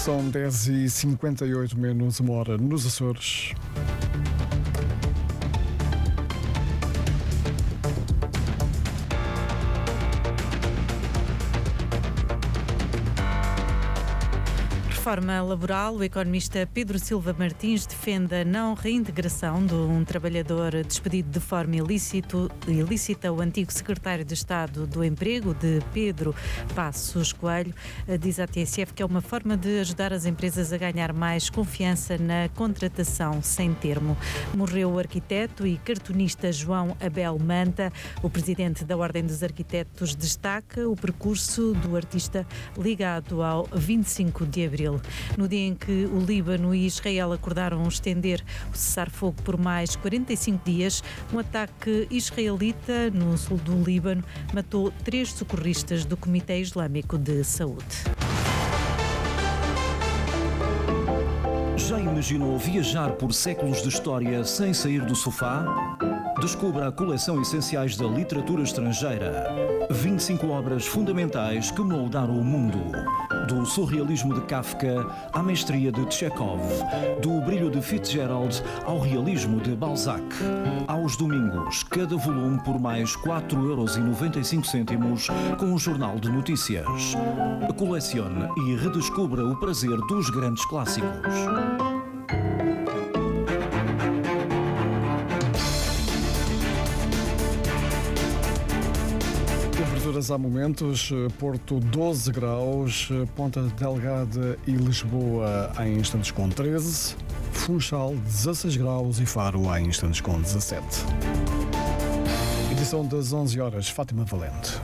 São 10h58, menos uma hora nos Açores. Reforma laboral, o economista Pedro Silva Martins defende a não reintegração de um trabalhador despedido de forma ilícita. O antigo secretário de Estado do Emprego, de Pedro Passos Coelho, diz à TSF que é uma forma de ajudar as empresas a ganhar mais confiança na contratação sem termo. Morreu o arquiteto e cartunista João Abel Manta. O presidente da Ordem dos Arquitetos destaca o percurso do artista ligado ao 25 de abril. No dia em que o Líbano e Israel acordaram estender o cessar-fogo por mais 45 dias, um ataque israelita no sul do Líbano matou 3 socorristas do Comitê Islâmico de Saúde. Já imaginou viajar por séculos de história sem sair do sofá? Descubra a coleção Essenciais da Literatura Estrangeira. 25 obras fundamentais que moldaram o mundo. Do surrealismo de Kafka à mestria de Chekhov. Do brilho de Fitzgerald ao realismo de Balzac. Aos domingos, cada volume por mais 4,95 € com o Jornal de Notícias. Colecione e redescubra o prazer dos grandes clássicos. Temperaturas há momentos, Porto 12 graus, Ponta Delgada e Lisboa em instantes com 13, Funchal 16 graus e Faro em instantes com 17. Edição das 11 horas, Fátima Valente.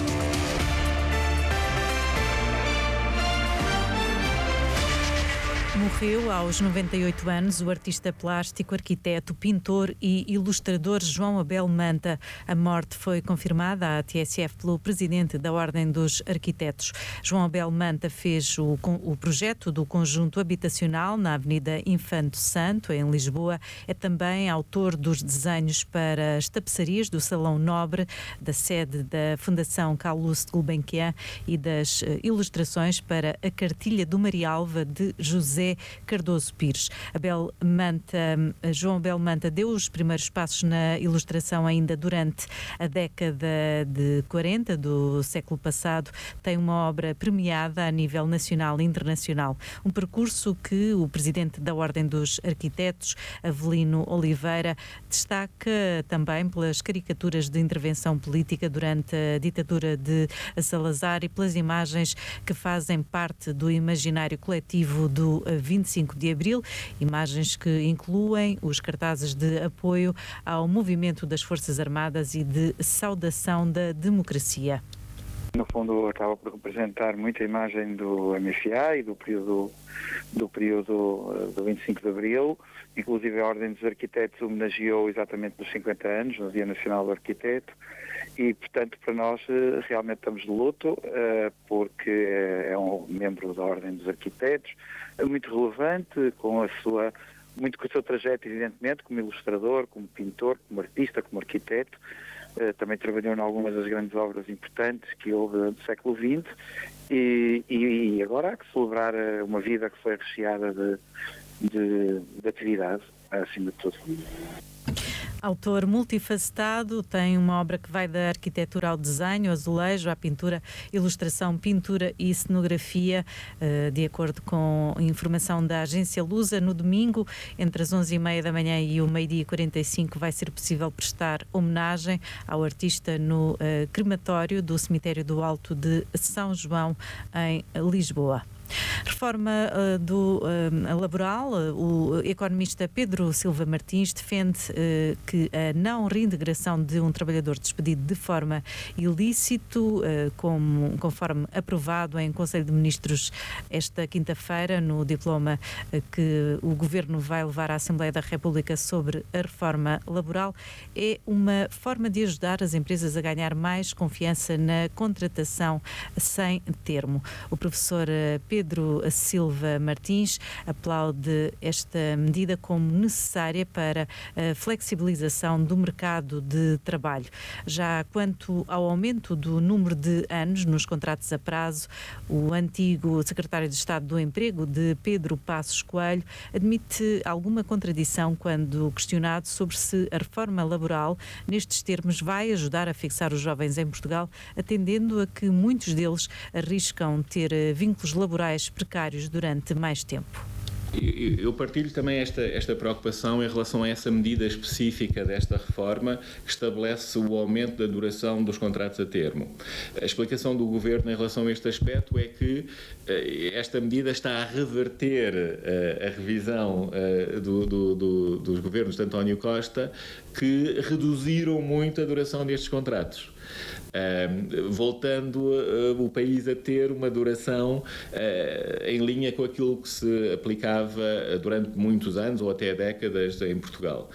Morreu aos 98 anos o artista plástico, arquiteto, pintor e ilustrador João Abel Manta. A morte foi confirmada à TSF pelo presidente da Ordem dos Arquitetos. João Abel Manta fez o projeto do conjunto habitacional na Avenida Infante Santo, em Lisboa. É também autor dos desenhos para as tapeçarias do Salão Nobre, da sede da Fundação Carlos de Gulbenkian e das ilustrações para a Cartilha do Marialva de José Cardoso Pires. João Abel Manta deu os primeiros passos na ilustração ainda durante a década de 40 do século passado. Tem uma obra premiada a nível nacional e internacional. Um percurso que o presidente da Ordem dos Arquitetos, Avelino Oliveira, destaca também pelas caricaturas de intervenção política durante a ditadura de Salazar e pelas imagens que fazem parte do imaginário coletivo do 25 de abril, imagens que incluem os cartazes de apoio ao movimento das Forças Armadas e de saudação da democracia. No fundo, acaba por representar muita imagem do MFA e do período do 25 de Abril. Inclusive, a Ordem dos Arquitetos homenageou exatamente nos 50 anos, no Dia Nacional do Arquiteto, e, portanto, para nós realmente estamos de luto, porque é um membro da Ordem dos Arquitetos, muito relevante, com o seu trajeto, evidentemente, como ilustrador, como pintor, como artista, como arquiteto. Também trabalhou em algumas das grandes obras importantes que houve no século XX e agora há que celebrar uma vida que foi recheada de atividade, acima de tudo. Autor multifacetado, tem uma obra que vai da arquitetura ao desenho, azulejo, à pintura, ilustração, pintura e cenografia, de acordo com informação da agência Lusa. No domingo, entre as 11h30 da manhã e o meio-dia 45, vai ser possível prestar homenagem ao artista no crematório do Cemitério do Alto de São João, em Lisboa. Reforma laboral, o economista Pedro Silva Martins defende que a não reintegração de um trabalhador despedido de forma ilícita, conforme aprovado em Conselho de Ministros esta quinta-feira, no diploma que o Governo vai levar à Assembleia da República sobre a reforma laboral, é uma forma de ajudar as empresas a ganhar mais confiança na contratação sem termo. O professor Pedro Pedro Silva Martins, aplaude esta medida como necessária para a flexibilização do mercado de trabalho. Já quanto ao aumento do número de anos nos contratos a prazo, o antigo secretário de Estado do Emprego, de Pedro Passos Coelho, admite alguma contradição quando questionado sobre se a reforma laboral, nestes termos, vai ajudar a fixar os jovens em Portugal, atendendo a que muitos deles arriscam ter vínculos laborais precários durante mais tempo. Eu partilho também esta preocupação em relação a essa medida específica desta reforma que estabelece o aumento da duração dos contratos a termo. A explicação do Governo em relação a este aspecto é que esta medida está a reverter a revisão dos governos de António Costa, que reduziram muito a duração destes contratos. Voltando o país a ter uma duração em linha com aquilo que se aplicava durante muitos anos ou até décadas em Portugal.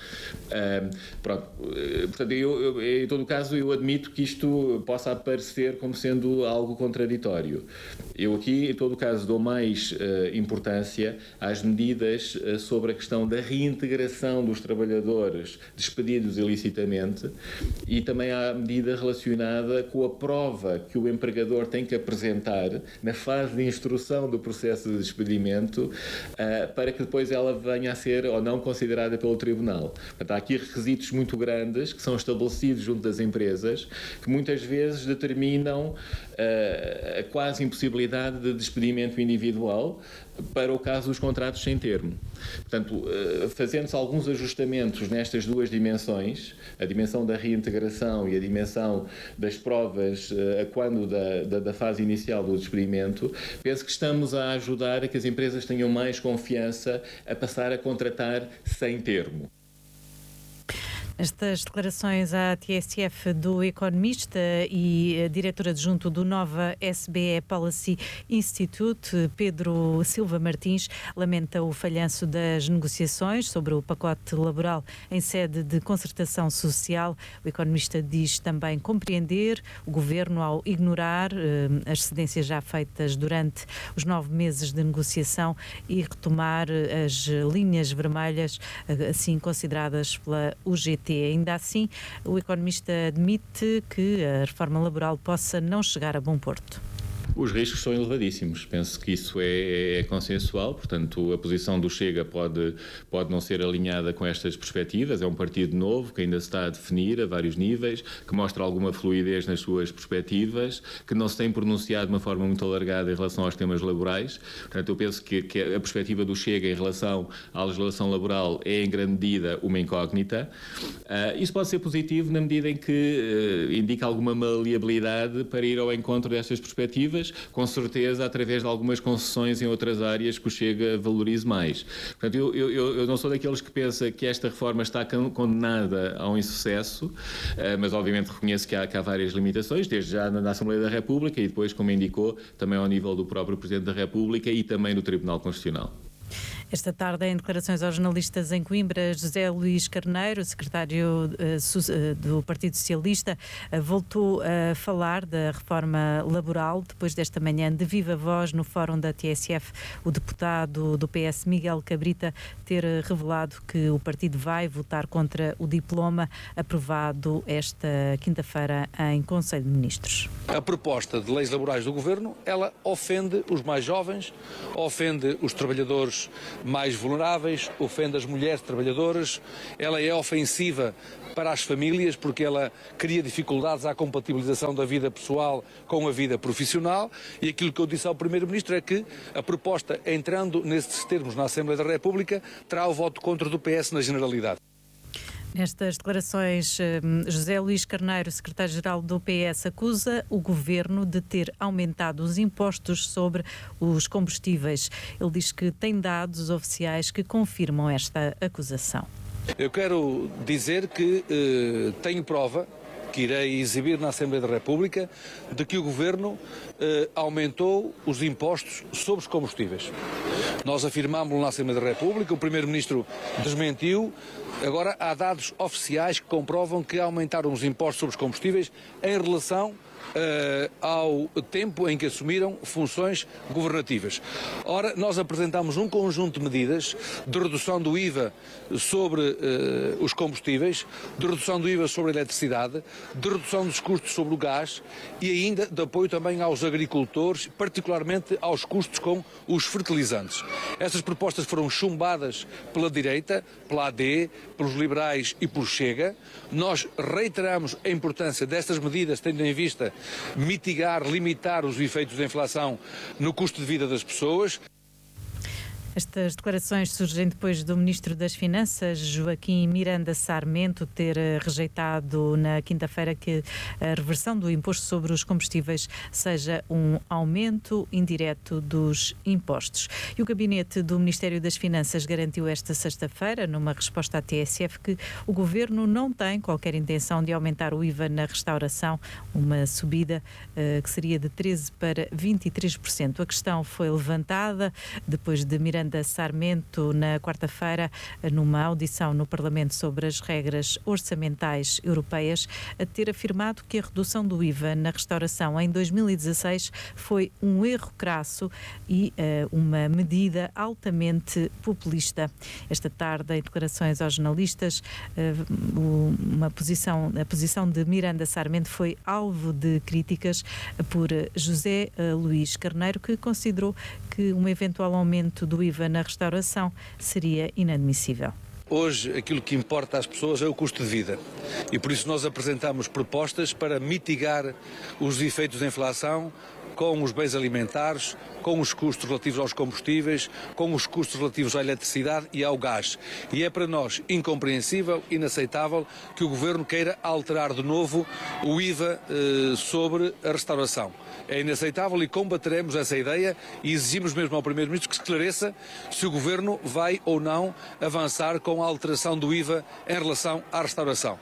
Portanto, em todo o caso, eu admito que isto possa aparecer como sendo algo contraditório. Eu aqui, em todo o caso, dou mais importância às medidas sobre a questão da reintegração dos trabalhadores despedidos ilicitamente e também à medida relacionada com a prova que o empregador tem que apresentar na fase de instrução do processo de despedimento para que depois ela venha a ser ou não considerada pelo Tribunal. Portanto, há aqui requisitos muito grandes que são estabelecidos junto das empresas que muitas vezes determinam a quase impossibilidade de despedimento individual para o caso dos contratos sem termo. Portanto, fazendo-se alguns ajustamentos nestas duas dimensões, a dimensão da reintegração e a dimensão das provas a quando da fase inicial do despedimento, penso que estamos a ajudar a que as empresas tenham mais confiança a passar a contratar sem termo. Estas declarações à TSF do economista e diretor adjunto do Nova SBE Policy Institute, Pedro Silva Martins, lamenta o falhanço das negociações sobre o pacote laboral em sede de concertação social. O economista diz também compreender o governo ao ignorar as cedências já feitas durante os 9 meses de negociação e retomar as linhas vermelhas, assim consideradas pela UGT. Ainda assim, o economista admite que a reforma laboral possa não chegar a bom porto. Os riscos são elevadíssimos. Penso que isso é consensual. Portanto, a posição do Chega pode não ser alinhada com estas perspectivas. É um partido novo que ainda se está a definir a vários níveis, que mostra alguma fluidez nas suas perspectivas, que não se tem pronunciado de uma forma muito alargada em relação aos temas laborais. Portanto, eu penso que a perspectiva do Chega em relação à legislação laboral é, em grande medida, uma incógnita. Isso pode ser positivo na medida em que indica alguma maleabilidade para ir ao encontro destas perspectivas, com certeza através de algumas concessões em outras áreas que o Chega valorize mais. Portanto, eu não sou daqueles que pensa que esta reforma está condenada ao insucesso, mas obviamente reconheço que há várias limitações, desde já na Assembleia da República e depois, como indicou, também ao nível do próprio Presidente da República e também do Tribunal Constitucional. Esta tarde, em declarações aos jornalistas em Coimbra, José Luís Carneiro, secretário do Partido Socialista, voltou a falar da reforma laboral. Depois desta manhã, de viva voz, no fórum da TSF, o deputado do PS, Miguel Cabrita, ter revelado que o partido vai votar contra o diploma aprovado esta quinta-feira em Conselho de Ministros. A proposta de leis laborais do Governo, ela ofende os mais jovens, ofende os trabalhadores mais vulneráveis, ofende as mulheres trabalhadoras, ela é ofensiva para as famílias porque ela cria dificuldades à compatibilização da vida pessoal com a vida profissional e aquilo que eu disse ao Primeiro-Ministro é que a proposta, entrando nesses termos na Assembleia da República, terá o voto contra do PS na generalidade. Nestas declarações, José Luís Carneiro, secretário-geral do PS, acusa o governo de ter aumentado os impostos sobre os combustíveis. Ele diz que tem dados oficiais que confirmam esta acusação. Eu quero dizer que tenho prova, que irei exibir na Assembleia da República, de que o Governo aumentou os impostos sobre os combustíveis. Nós afirmámos na Assembleia da República, o Primeiro-Ministro desmentiu. Agora há dados oficiais que comprovam que aumentaram os impostos sobre os combustíveis em relação ao tempo em que assumiram funções governativas. Ora, nós apresentámos um conjunto de medidas de redução do IVA sobre os combustíveis, de redução do IVA sobre a eletricidade, de redução dos custos sobre o gás e ainda de apoio também aos agricultores, particularmente aos custos com os fertilizantes. Estas propostas foram chumbadas pela direita, pela AD, pelos liberais e por Chega. Nós reiteramos a importância destas medidas, tendo em vista mitigar, limitar os efeitos da inflação no custo de vida das pessoas. Estas declarações surgem depois do Ministro das Finanças, Joaquim Miranda Sarmento, ter rejeitado na quinta-feira que a reversão do imposto sobre os combustíveis seja um aumento indireto dos impostos. E o Gabinete do Ministério das Finanças garantiu esta sexta-feira, numa resposta à TSF, que o Governo não tem qualquer intenção de aumentar o IVA na restauração, uma subida que seria de 13% para 23%. A questão foi levantada depois de Miranda Sarmento, na quarta-feira, numa audição no Parlamento sobre as regras orçamentais europeias, a ter afirmado que a redução do IVA na restauração em 2016 foi um erro crasso e uma medida altamente populista. Esta tarde, em declarações aos jornalistas, a posição de Miranda Sarmento foi alvo de críticas por José Luís Carneiro, que considerou que um eventual aumento do IVA na restauração seria inadmissível. Hoje, aquilo que importa às pessoas é o custo de vida e por isso nós apresentamos propostas para mitigar os efeitos da inflação com os bens alimentares, com os custos relativos aos combustíveis, com os custos relativos à eletricidade e ao gás. E é para nós incompreensível, inaceitável, que o Governo queira alterar de novo o IVA sobre a restauração. É inaceitável e combateremos essa ideia e exigimos mesmo ao Primeiro-Ministro que esclareça se o Governo vai ou não avançar com a alteração do IVA em relação à restauração.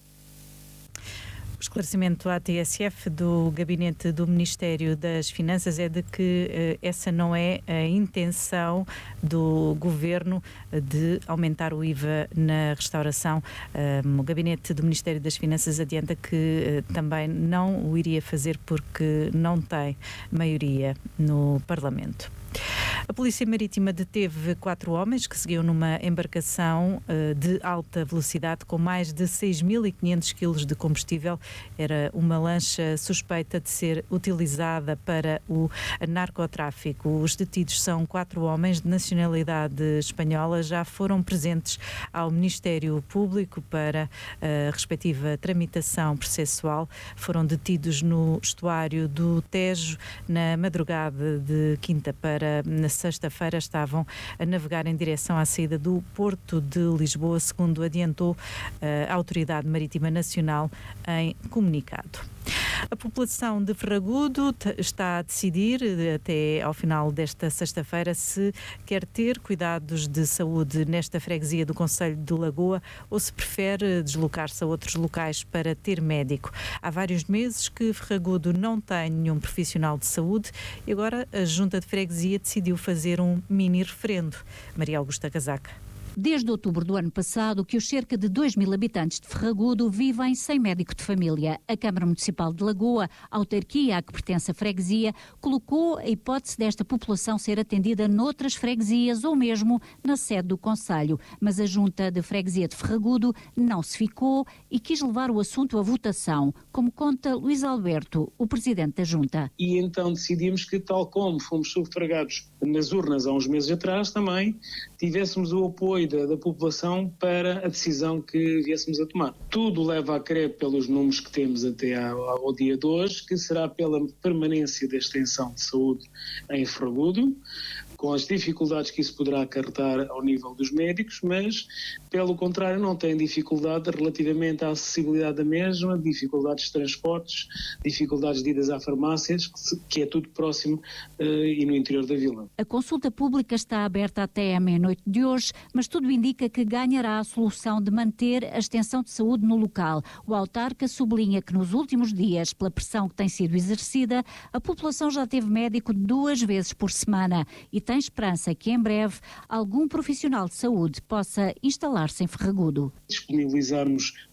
O esclarecimento à TSF do Gabinete do Ministério das Finanças é de que essa não é a intenção do Governo de aumentar o IVA na restauração. O Gabinete do Ministério das Finanças adianta que também não o iria fazer porque não tem maioria no Parlamento. A Polícia Marítima deteve 4 homens que seguiam numa embarcação de alta velocidade com mais de 6.500 quilos de combustível. Era uma lancha suspeita de ser utilizada para o narcotráfico. Os detidos são 4 homens de nacionalidade espanhola, já foram presentes ao Ministério Público para a respectiva tramitação processual. Foram detidos no estuário do Tejo na madrugada de quinta para na sexta-feira. Estavam a navegar em direção à saída do Porto de Lisboa, segundo adiantou a Autoridade Marítima Nacional em comunicado. A população de Ferragudo está a decidir, até ao final desta sexta-feira, se quer ter cuidados de saúde nesta freguesia do concelho de Lagoa ou se prefere deslocar-se a outros locais para ter médico. Há vários meses que Ferragudo não tem nenhum profissional de saúde e agora a Junta de Freguesia decidiu fazer um mini referendo. Maria Augusta Casaca. Desde outubro do ano passado que os cerca de 2.000 habitantes de Ferragudo vivem sem médico de família. A Câmara Municipal de Lagoa, a autarquia a que pertence a freguesia, colocou a hipótese desta população ser atendida noutras freguesias ou mesmo na sede do concelho. Mas a Junta de Freguesia de Ferragudo não se ficou e quis levar o assunto à votação, como conta Luís Alberto, o presidente da Junta. E então decidimos que, tal como fomos sufragados nas urnas há uns meses atrás, também tivéssemos o apoio da população para a decisão que viéssemos a tomar. Tudo leva a crer, pelos números que temos até ao dia de hoje, que será pela permanência da extensão de saúde em Ferragudo, com as dificuldades que isso poderá acarretar ao nível dos médicos, mas, pelo contrário, não tem dificuldade relativamente à acessibilidade da mesma, dificuldades de transportes, dificuldades de idas a farmácias, que é tudo próximo e no interior da vila. A consulta pública está aberta até à meia-noite de hoje, mas tudo indica que ganhará a solução de manter a extensão de saúde no local. O autarca sublinha que nos últimos dias, pela pressão que tem sido exercida, a população já teve médico 2 vezes por semana e tem esperança que em breve algum profissional de saúde possa instalar-se em Ferragudo. Disponibilizarmos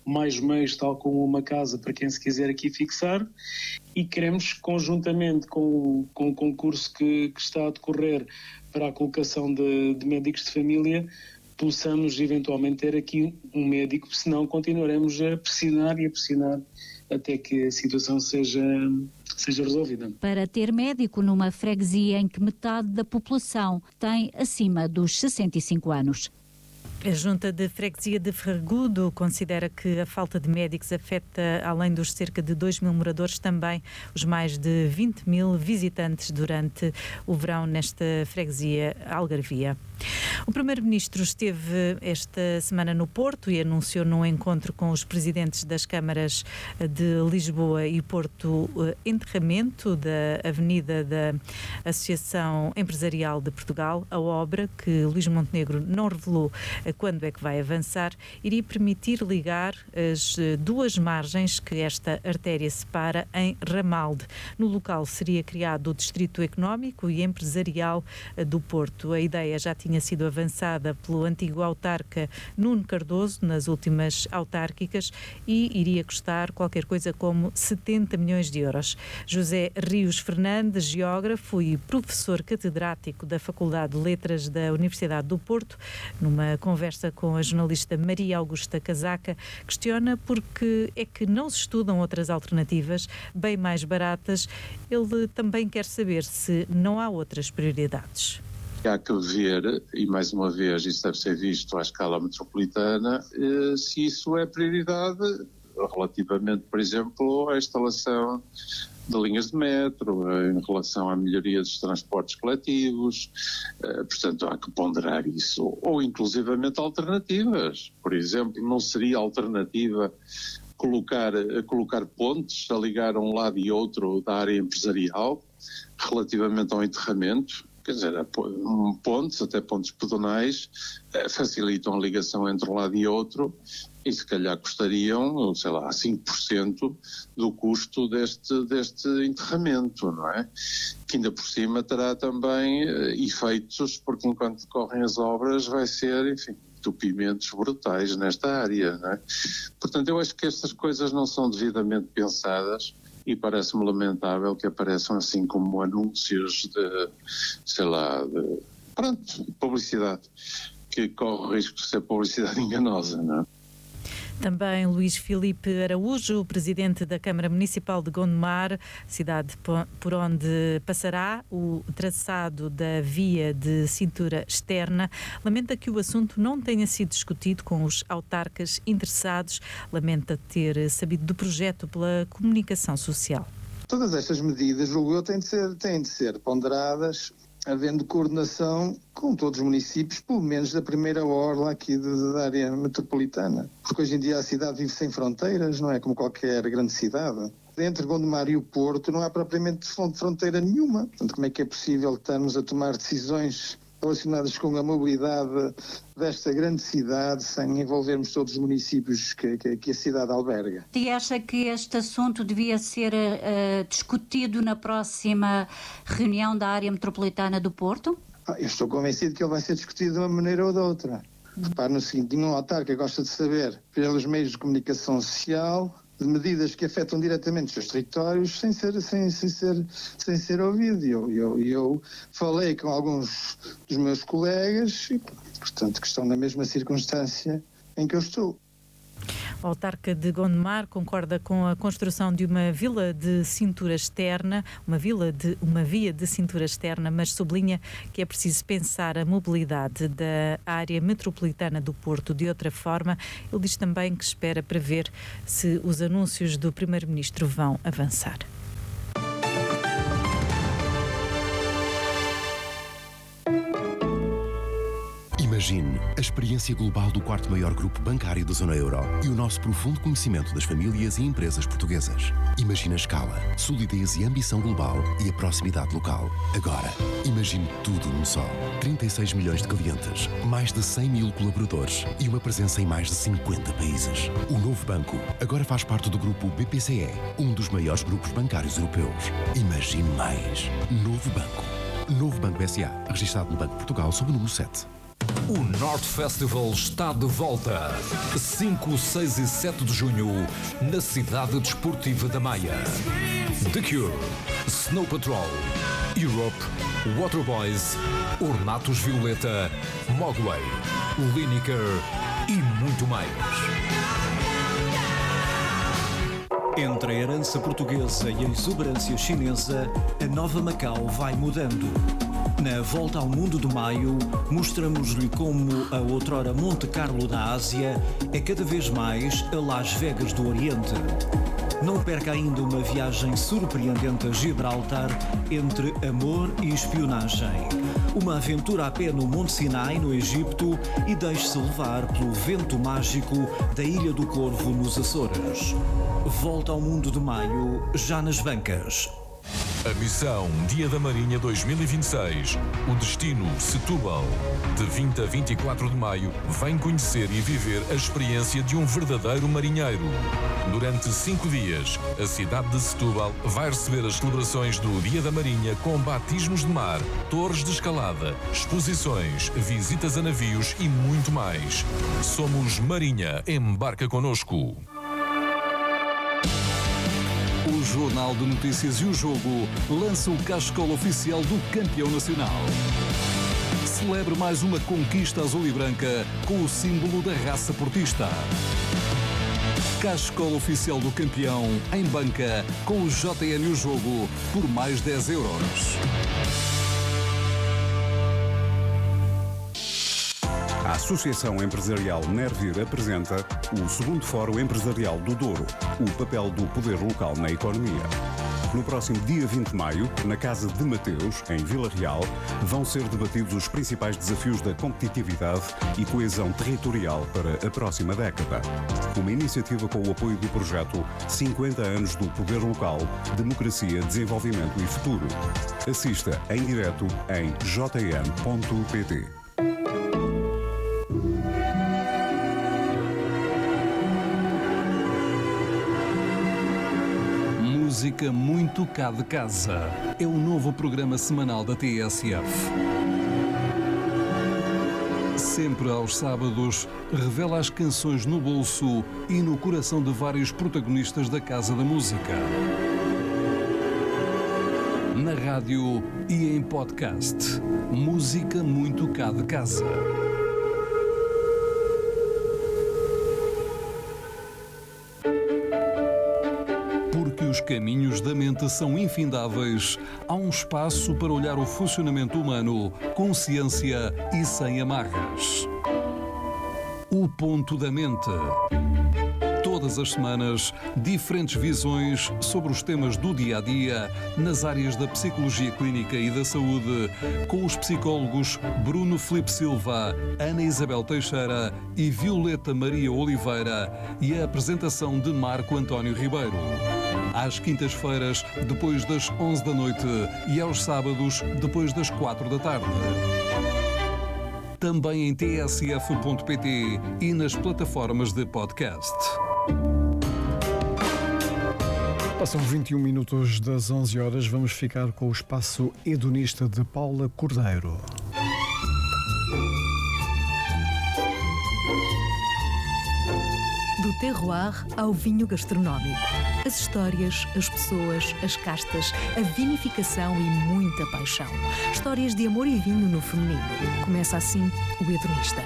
mais meios, tal como uma casa para quem se quiser aqui fixar, e queremos, conjuntamente com o concurso que está a decorrer para a colocação de médicos de família, possamos eventualmente ter aqui um médico, senão continuaremos a pressionar até que a situação seja resolvida. Para ter médico numa freguesia em que metade da população tem acima dos 65 anos. A Junta de Freguesia de Ferragudo considera que a falta de médicos afeta, além dos cerca de 2.000 moradores, também os mais de 20.000 visitantes durante o verão nesta freguesia algarvia. O Primeiro-Ministro esteve esta semana no Porto e anunciou num encontro com os presidentes das câmaras de Lisboa e Porto enterramento da Avenida da Associação Empresarial de Portugal. A obra, que Luís Montenegro não revelou quando é que vai avançar, iria permitir ligar as duas margens que esta artéria separa em Ramalde. No local seria criado o Distrito Económico e Empresarial do Porto. A ideia já tinha sido avançada pelo antigo autarca Nuno Cardoso nas últimas autárquicas e iria custar qualquer coisa como 70 milhões de euros. José Rios Fernandes, geógrafo e professor catedrático da Faculdade de Letras da Universidade do Porto, numa conversa com a jornalista Maria Augusta Casaca, questiona porque é que não se estudam outras alternativas bem mais baratas. Ele também quer saber se não há outras prioridades. Há que ver, e mais uma vez isso deve ser visto à escala metropolitana, se isso é prioridade relativamente, por exemplo, à instalação de linhas de metro, em relação à melhoria dos transportes coletivos, portanto há que ponderar isso, ou inclusivamente alternativas. Por exemplo, não seria alternativa colocar pontes a ligar um lado e outro da área empresarial relativamente ao enterramento? Quer dizer, pontes, até pontes pedonais, facilitam a ligação entre um lado e outro e se calhar custariam, sei lá, 5% do custo deste enterramento, não é? Que ainda por cima terá também efeitos, porque enquanto decorrem as obras vai ser, enfim, entupimentos brutais nesta área, não é? Portanto, eu acho que estas coisas não são devidamente pensadas e parece-me lamentável que apareçam assim como anúncios de, sei lá, de publicidade, que corre o risco de ser publicidade enganosa, não é? Também Luís Filipe Araújo, presidente da Câmara Municipal de Gondomar, cidade por onde passará o traçado da via de cintura externa, lamenta que o assunto não tenha sido discutido com os autarcas interessados, lamenta ter sabido do projeto pela comunicação social. Todas estas medidas, julgo eu, têm de ser ponderadas, havendo coordenação com todos os municípios, pelo menos da primeira orla aqui da área metropolitana. Porque hoje em dia a cidade vive sem fronteiras, não é como qualquer grande cidade. Entre Gondomar e o Porto não há propriamente fronteira nenhuma. Portanto, como é que é possível estarmos a tomar decisões relacionadas com a mobilidade desta grande cidade sem envolvermos todos os municípios que a cidade alberga? E acha que este assunto devia ser discutido na próxima reunião da área metropolitana do Porto? Eu estou convencido que ele vai ser discutido de uma maneira ou de outra. Repare no seguinte, nenhum autarca gosta de saber, pelos meios de comunicação social, de medidas que afetam diretamente os seus territórios sem ser ouvido. Eu falei com alguns dos meus colegas e, portanto, que estão na mesma circunstância em que eu estou. O autarca de Gondomar concorda com a construção de uma vila de cintura externa, uma via de cintura externa, mas sublinha que é preciso pensar a mobilidade da área metropolitana do Porto de outra forma. Ele diz também que espera para ver se os anúncios do Primeiro-Ministro vão avançar. Imagine a experiência global do quarto maior grupo bancário da zona euro e o nosso profundo conhecimento das famílias e empresas portuguesas. Imagine a escala, solidez e ambição global e a proximidade local. Agora, imagine tudo num só. 36 milhões de clientes, mais de 100 mil colaboradores e uma presença em mais de 50 países. O novo banco agora faz parte do grupo BPCE, um dos maiores grupos bancários europeus. Imagine mais. Novo Banco. Novo Banco S.A., registado no Banco de Portugal sob o número 7. O North Festival está de volta. 5, 6 e 7 de junho, na cidade desportiva da Maia. The Cure, Snow Patrol, Europe, Waterboys, Ornatos Violeta, Mogwai, Lineker e muito mais. Entre a herança portuguesa e a exuberância chinesa, a nova Macau vai mudando. Na Volta ao Mundo de Maio, mostramos-lhe como a outrora Monte Carlo da Ásia é cada vez mais a Las Vegas do Oriente. Não perca ainda uma viagem surpreendente a Gibraltar entre amor e espionagem. Uma aventura a pé no Monte Sinai, no Egito, e deixe-se levar pelo vento mágico da Ilha do Corvo, nos Açores. Volta ao Mundo de Maio, já nas bancas. A missão Dia da Marinha 2026. O destino Setúbal. De 20 a 24 de maio, vem conhecer e viver a experiência de um verdadeiro marinheiro. Durante 5 dias, a cidade de Setúbal vai receber as celebrações do Dia da Marinha com batismos de mar, torres de escalada, exposições, visitas a navios e muito mais. Somos Marinha. Embarca connosco. O Jornal de Notícias e o Jogo lança o cascola oficial do campeão nacional. Celebre mais uma conquista azul e branca com o símbolo da raça portista. Cascola oficial do campeão em banca com o JN e o Jogo por mais 10 euros. A Associação Empresarial Nervir apresenta o 2º Fórum Empresarial do Douro, o papel do poder local na economia. No próximo dia 20 de maio, na Casa de Mateus, em Vila Real, vão ser debatidos os principais desafios da competitividade e coesão territorial para a próxima década. Uma iniciativa com o apoio do projeto 50 anos do Poder Local, Democracia, Desenvolvimento e Futuro. Assista em direto em jm.pt. Música muito cá de casa. É o novo programa semanal da TSF. Sempre aos sábados, revela as canções no bolso e no coração de vários protagonistas da Casa da Música. Na rádio e em podcast. Música muito cá de casa. Porque os caminhos da mente são infindáveis, há um espaço para olhar o funcionamento humano com ciência e sem amarras. O Ponto da Mente. Todas as semanas, diferentes visões sobre os temas do dia-a-dia nas áreas da psicologia clínica e da saúde, com os psicólogos Bruno Filipe Silva, Ana Isabel Teixeira e Violeta Maria Oliveira, e a apresentação de Marco António Ribeiro. Às quintas-feiras, depois das 11 da noite, e aos sábados, depois das 4 da tarde. Também em tsf.pt e nas plataformas de podcast. Passam 21 minutos das 11 horas. Vamos ficar com o espaço hedonista de Paula Cordeiro. Do terroir ao vinho gastronómico. As histórias, as pessoas, as castas, a vinificação e muita paixão. Histórias de amor e vinho no feminino. Começa assim o Hedonista.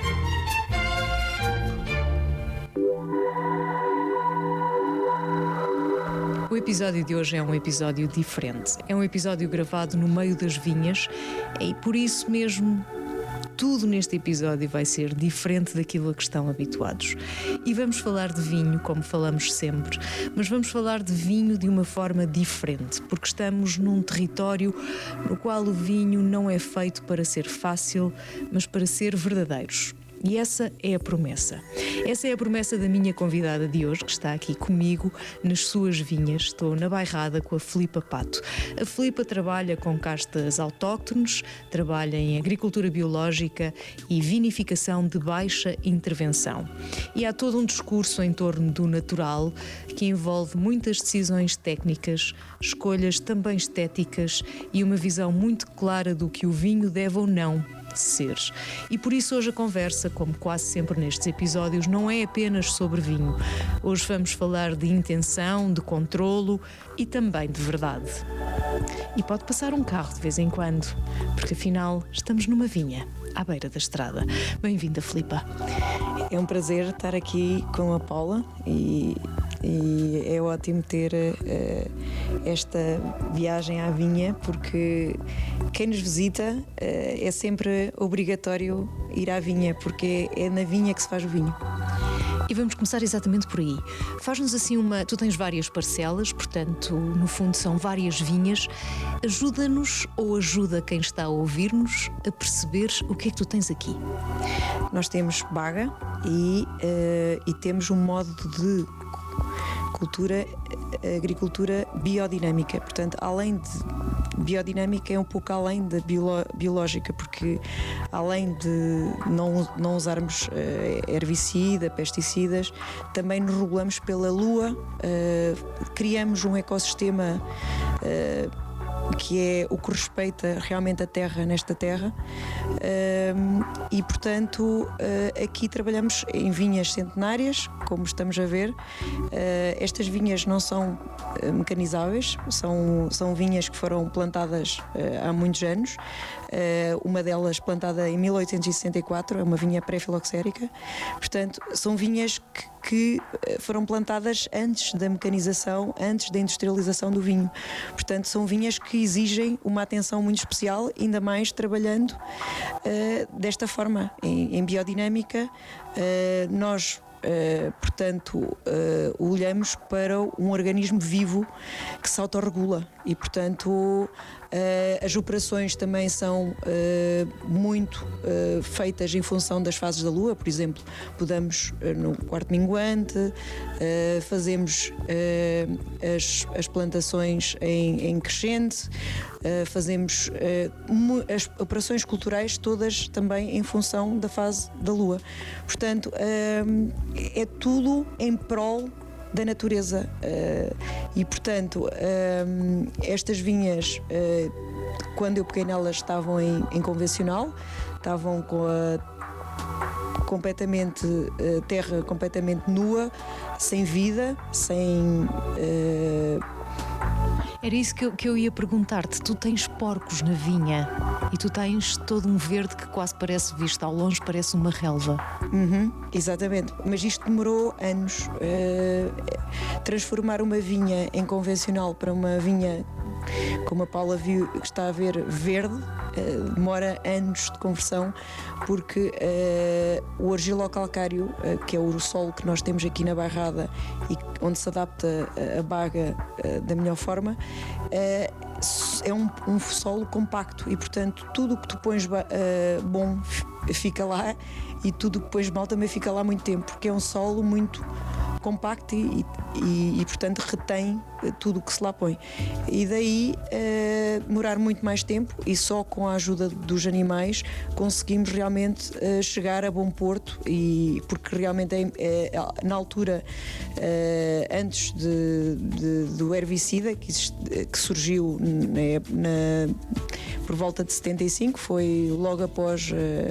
O episódio de hoje é um episódio diferente. É um episódio gravado no meio das vinhas e por isso mesmo tudo neste episódio vai ser diferente daquilo a que estão habituados. E vamos falar de vinho como falamos sempre, mas vamos falar de vinho de uma forma diferente, porque estamos num território no qual o vinho não é feito para ser fácil, mas para ser verdadeiros. E essa é a promessa. Essa é a promessa da minha convidada de hoje, que está aqui comigo nas suas vinhas. Estou na Bairrada com a Filipa Pato. A Filipa trabalha com castas autóctones, trabalha em agricultura biológica e vinificação de baixa intervenção. E há todo um discurso em torno do natural que envolve muitas decisões técnicas, escolhas também estéticas e uma visão muito clara do que o vinho deve ou não ser. E por isso hoje a conversa, como quase sempre nestes episódios, não é apenas sobre vinho. Hoje vamos falar de intenção, de controlo e também de verdade. E pode passar um carro de vez em quando, porque afinal estamos numa vinha, à beira da estrada. Bem-vinda, Filipa. É um prazer estar aqui com a Paula e é ótimo ter esta viagem à vinha, porque quem nos visita é sempre obrigatório ir à vinha, porque é na vinha que se faz o vinho. E vamos começar exatamente por aí. Faz-nos assim Tu tens várias parcelas, portanto, no fundo são várias vinhas. Ajuda-nos ou ajuda quem está a ouvir-nos a perceber o que é que tu tens aqui? Nós temos baga e temos um modo de agricultura biodinâmica. Portanto, além de biodinâmica, é um pouco além da biológica, porque além de não usarmos herbicida, pesticidas, também nos regulamos pela lua, criamos um ecossistema que é o que respeita realmente a terra nesta terra, e portanto aqui trabalhamos em vinhas centenárias, como estamos a ver. Estas vinhas não são mecanizáveis, são vinhas que foram plantadas há muitos anos. Uma delas plantada em 1864, é uma vinha pré-filoxérica. Portanto, são vinhas que foram plantadas antes da mecanização, antes da industrialização do vinho. Portanto, são vinhas que exigem uma atenção muito especial, ainda mais trabalhando desta forma, em biodinâmica. Nós portanto, olhamos para um organismo vivo que se autorregula e, portanto, as operações também são muito feitas em função das fases da lua. Por exemplo, podamos no quarto minguante, fazemos as plantações em crescente, fazemos as operações culturais todas também em função da fase da lua. Portanto, é tudo em prol da natureza, e portanto estas vinhas, quando eu peguei nelas, estavam em convencional, estavam com completamente terra completamente nua, sem vida, sem Era isso que eu ia perguntar-te. Tu tens porcos na vinha e tu tens todo um verde que quase parece, visto ao longe, parece uma relva. Exatamente, mas isto demorou anos. Transformar uma vinha em convencional para uma vinha, como a Paula viu, que está a ver, verde, demora anos de conversão, porque o argilocalcário, que é o solo que nós temos aqui na Bairrada e onde se adapta a baga da melhor forma, é um solo compacto e, portanto, tudo o que tu pões bom fica lá e tudo o que pões mal também fica lá muito tempo, porque é um solo muito compacto e portanto retém tudo o que se lá põe, e daí demorar muito mais tempo, e só com a ajuda dos animais conseguimos realmente chegar a bom porto, e porque realmente na altura antes do herbicida que surgiu por volta de 75, foi logo após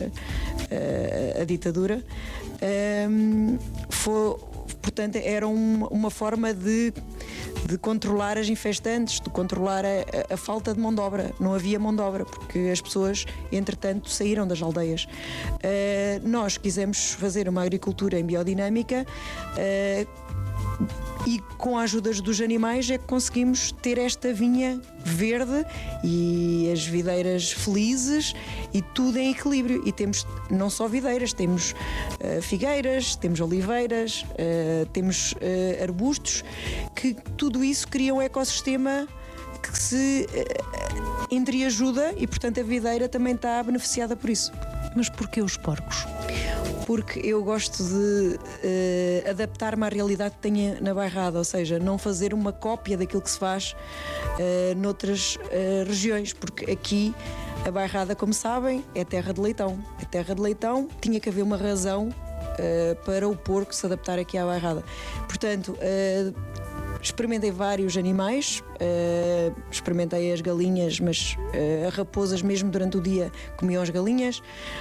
a ditadura, portanto, era uma forma de controlar as infestantes, de controlar a falta de mão de obra. Não havia mão de obra, porque as pessoas, entretanto, saíram das aldeias. Nós quisemos fazer uma agricultura em biodinâmica, e com a ajuda dos animais é que conseguimos ter esta vinha verde e as videiras felizes e tudo em equilíbrio. E temos não só videiras, temos figueiras, temos oliveiras, temos arbustos, que tudo isso cria um ecossistema que se entreajuda, e portanto a videira também está beneficiada por isso. Mas porquê os porcos? Porque eu gosto de adaptar-me à realidade que tenho na Bairrada, ou seja, não fazer uma cópia daquilo que se faz noutras regiões, porque aqui a Bairrada, como sabem, é terra de leitão. A terra de leitão tinha que haver uma razão para o porco se adaptar aqui à Bairrada. Portanto, experimentei vários animais, experimentei as galinhas, mas as raposas mesmo durante o dia comiam as galinhas,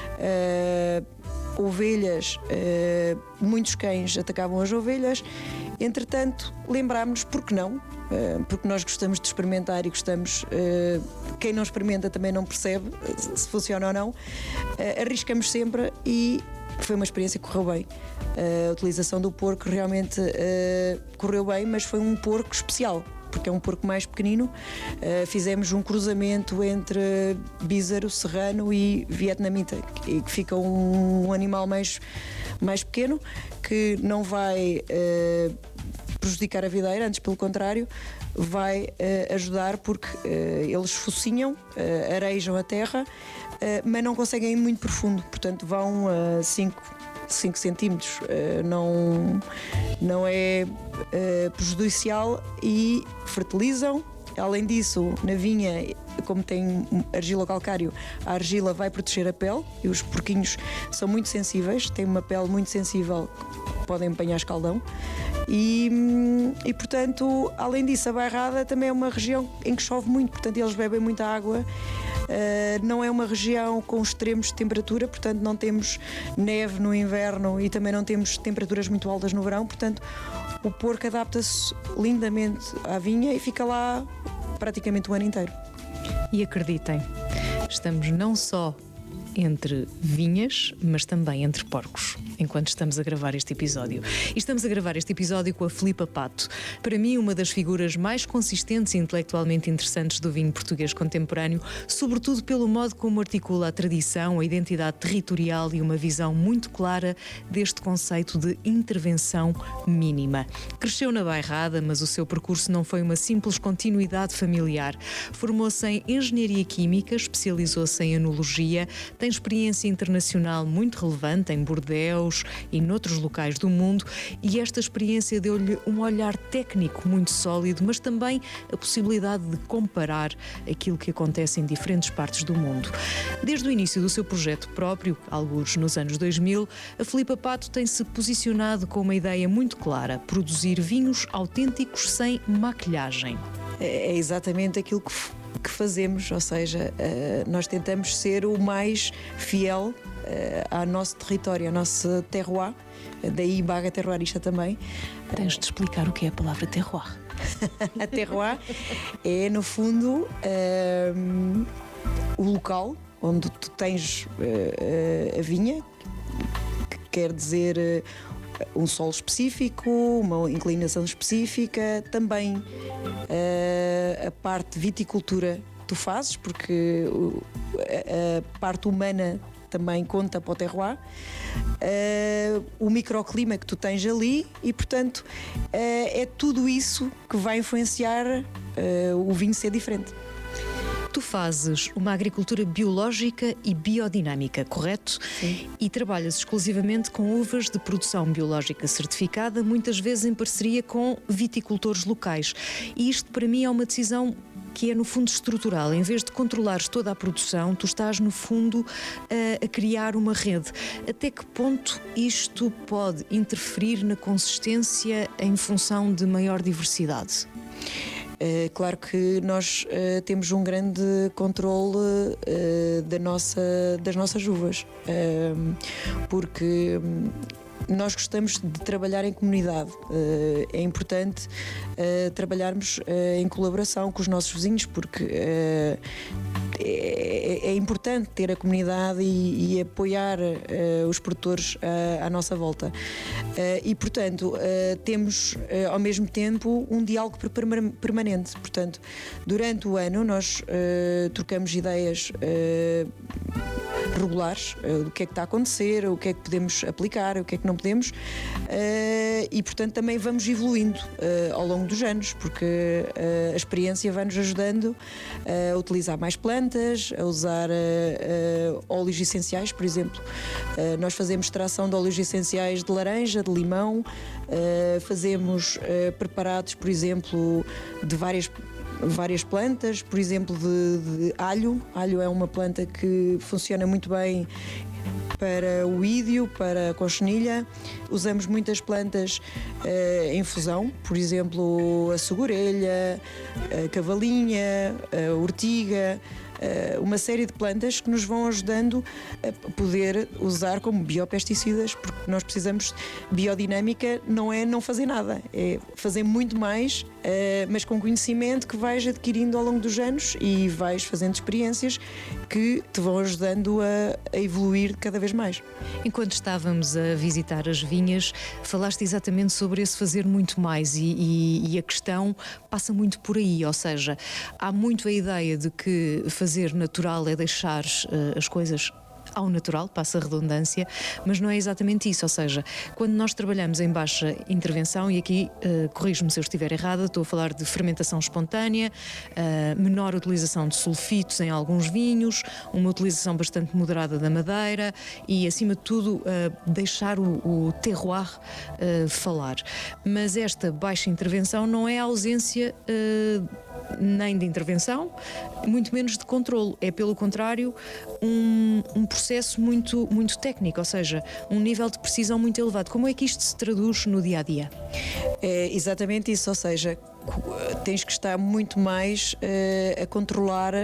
ovelhas, muitos cães atacavam as ovelhas. Entretanto, lembrámos-nos, por que não? Porque nós gostamos de experimentar e gostamos, quem não experimenta também não percebe se funciona ou não. Arriscamos sempre e foi uma experiência que correu bem. A utilização do porco realmente correu bem, mas foi um porco especial, porque é um porco mais pequenino. Fizemos um cruzamento entre bízaro, serrano e vietnamita, que fica um animal mais pequeno, que não vai prejudicar a videira, antes pelo contrário, vai ajudar, porque eles focinham, arejam a terra, mas não conseguem ir muito profundo, portanto vão a 5 centímetros, não é prejudicial, e fertilizam. Além disso, na vinha, como tem argila calcário, a argila vai proteger a pele, e os porquinhos são muito sensíveis, têm uma pele muito sensível, podem apanhar escaldão. E portanto, além disso, a Bairrada também é uma região em que chove muito, portanto eles bebem muita água. Não é uma região com extremos de temperatura, portanto não temos neve no inverno e também não temos temperaturas muito altas no verão, portanto o porco adapta-se lindamente à vinha e fica lá praticamente o ano inteiro. E acreditem, estamos não só entre vinhas, mas também entre porcos, enquanto estamos a gravar este episódio. E estamos a gravar este episódio com a Filipa Pato. Para mim, uma das figuras mais consistentes e intelectualmente interessantes do vinho português contemporâneo, sobretudo pelo modo como articula a tradição, a identidade territorial e uma visão muito clara deste conceito de intervenção mínima. Cresceu na Bairrada, mas o seu percurso não foi uma simples continuidade familiar. Formou-se em Engenharia Química, especializou-se em Enologia, tem experiência internacional muito relevante em Bordeaux e noutros locais do mundo, e esta experiência deu-lhe um olhar técnico muito sólido, mas também a possibilidade de comparar aquilo que acontece em diferentes partes do mundo. Desde o início do seu projeto próprio, alguns nos anos 2000, a Filipa Pato tem-se posicionado com uma ideia muito clara: produzir vinhos autênticos sem maquilhagem. É exatamente aquilo que fazemos, ou seja, nós tentamos ser o mais fiel ao nosso território, ao nosso terroir, daí Baga Terroirista também. Tens de explicar o que é a palavra terroir. A terroir é, no fundo, o local onde tu tens a vinha, que quer dizer um solo específico, uma inclinação específica, também a parte de viticultura que tu fazes, porque a parte humana também conta para o terroir, o microclima que tu tens ali, e portanto é tudo isso que vai influenciar o vinho ser diferente. Tu fazes uma agricultura biológica e biodinâmica, correto? Sim. E trabalhas exclusivamente com uvas de produção biológica certificada, muitas vezes em parceria com viticultores locais. E isto, para mim, é uma decisão que é, no fundo, estrutural. Em vez de controlares toda a produção, tu estás, no fundo, a criar uma rede. Até que ponto isto pode interferir na consistência em função de maior diversidade? Claro que nós temos um grande controle das nossas uvas, porque nós gostamos de trabalhar em comunidade. É importante trabalharmos em colaboração com os nossos vizinhos, porque é importante ter a comunidade e apoiar os produtores à nossa volta. E, portanto, temos ao mesmo tempo um diálogo permanente. Portanto, durante o ano nós trocamos ideias regulares do que é que está a acontecer, o que é que podemos aplicar, o que é que não podemos, e portanto também vamos evoluindo ao longo dos anos, porque a experiência vai-nos ajudando a utilizar mais plantas, a usar óleos essenciais, por exemplo. Nós fazemos extração de óleos essenciais de laranja, de limão, fazemos preparados, por exemplo, de várias plantas, por exemplo, de alho. Alho é uma planta que funciona muito bem para o ídio, para a cochenilha. Usamos muitas plantas em infusão, por exemplo, a segurelha, a cavalinha, a ortiga, uma série de plantas que nos vão ajudando a poder usar como biopesticidas, porque nós precisamos. Biodinâmica não é não fazer nada, é fazer muito mais, mas com conhecimento que vais adquirindo ao longo dos anos e vais fazendo experiências que te vão ajudando a evoluir cada vez mais. Enquanto estávamos a visitar as vinhas, falaste exatamente sobre esse fazer muito mais e a questão passa muito por aí, ou seja, há muito a ideia de que fazer natural é deixar as coisas ao natural, passa a redundância, mas não é exatamente isso, ou seja, quando nós trabalhamos em baixa intervenção, e aqui corrijo-me se eu estiver errada, estou a falar de fermentação espontânea, menor utilização de sulfitos em alguns vinhos, uma utilização bastante moderada da madeira e, acima de tudo, deixar o terroir falar. Mas esta baixa intervenção não é a ausência nem de intervenção, muito menos de controlo. É, pelo contrário, um processo muito, muito técnico, ou seja, um nível de precisão muito elevado. Como é que isto se traduz no dia-a-dia? É exatamente isso, ou seja, tens que estar muito mais a controlar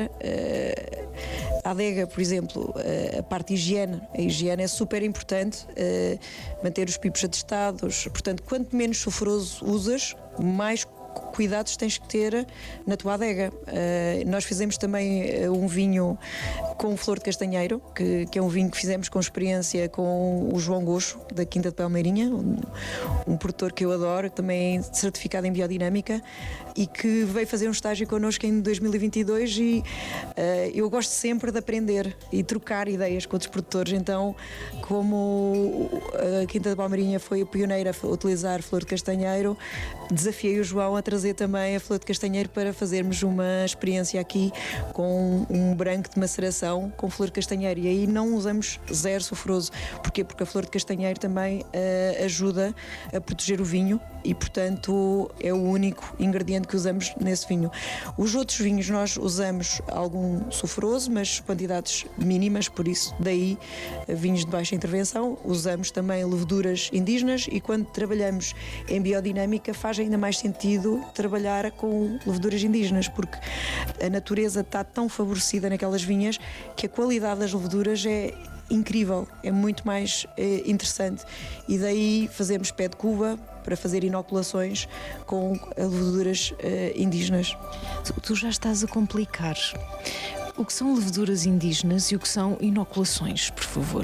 a adega, por exemplo, a parte de higiene. A higiene é super importante, manter os pipos atestados. Portanto, quanto menos sulfuroso usas, mais cuidados tens que ter na tua adega. Nós fizemos também um vinho com flor de castanheiro, que é um vinho que fizemos com experiência com o João Goxo, da Quinta de Palmeirinha, um produtor que eu adoro, também certificado em biodinâmica, e que veio fazer um estágio connosco em 2022 e eu gosto sempre de aprender e trocar ideias com outros produtores. Então, como a Quinta de Palmeirinha foi a pioneira a utilizar flor de castanheiro, desafiei o João a trazer também a flor de castanheiro para fazermos uma experiência aqui com um branco de maceração com flor de castanheiro, e aí não usamos zero sulfuroso. Porquê? Porque a flor de castanheiro também ajuda a proteger o vinho e, portanto, é o único ingrediente que usamos nesse vinho. Os outros vinhos nós usamos algum sulfuroso, mas quantidades mínimas, por isso daí vinhos de baixa intervenção. Usamos também leveduras indígenas, e quando trabalhamos em biodinâmica faz ainda mais sentido trabalhar com leveduras indígenas, porque a natureza está tão favorecida naquelas vinhas que a qualidade das leveduras é incrível, é muito mais interessante, e daí fazemos pé de cuva para fazer inoculações com leveduras indígenas. Tu já estás a complicar. O que são leveduras indígenas e o que são inoculações, por favor?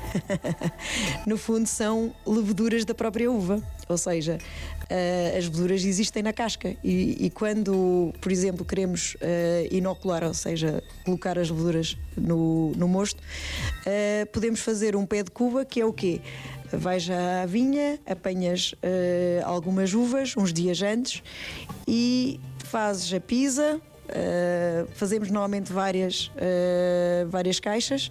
No fundo são leveduras da própria uva, ou seja, as leveduras existem na casca e quando, por exemplo, queremos inocular, ou seja, colocar as leveduras no mosto, podemos fazer um pé de cuva, que é o quê? Vais à vinha, apanhas algumas uvas uns dias antes e fazes a pisa. Fazemos normalmente várias caixas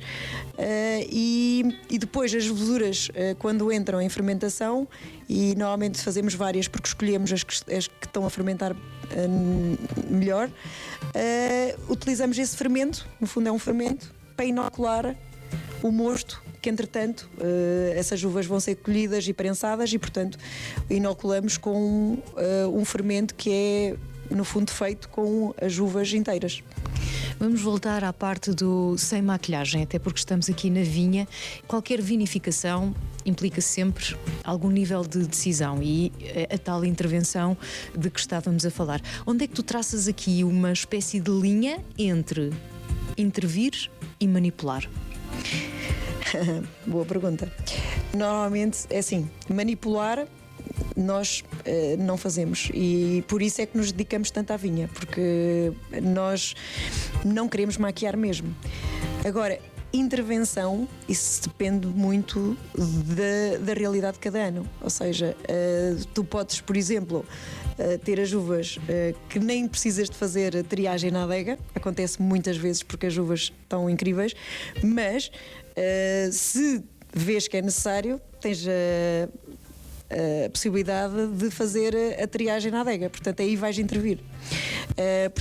e depois as leveduras, quando entram em fermentação, e normalmente fazemos várias porque escolhemos as que estão a fermentar melhor, utilizamos esse fermento, no fundo é um fermento, para inocular o mosto, que entretanto essas uvas vão ser colhidas e prensadas, e portanto inoculamos com um fermento que é, no fundo, feito com as uvas inteiras. Vamos voltar à parte do sem maquilhagem, até porque estamos aqui na vinha. Qualquer vinificação implica sempre algum nível de decisão e a tal intervenção de que estávamos a falar. Onde é que tu traças aqui uma espécie de linha entre intervir e manipular? Boa pergunta. Normalmente é assim, manipular nós não fazemos, e por isso é que nos dedicamos tanto à vinha, porque nós não queremos maquiar mesmo. Agora, intervenção, isso depende muito da realidade de cada ano, ou seja, tu podes, por exemplo, ter as uvas que nem precisas de fazer triagem na adega, acontece muitas vezes porque as uvas estão incríveis, mas se vês que é necessário, tens a possibilidade de fazer a triagem na adega, portanto aí vais intervir.